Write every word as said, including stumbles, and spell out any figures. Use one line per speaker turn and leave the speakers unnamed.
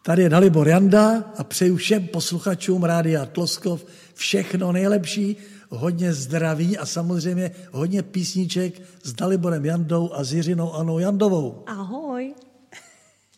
Tady je Dalibor Janda a přeju všem posluchačům Rádia Tloskov všechno nejlepší, hodně zdraví a samozřejmě hodně písniček s Daliborem Jandou a s Jiřinou Anou Jandovou.
Ahoj.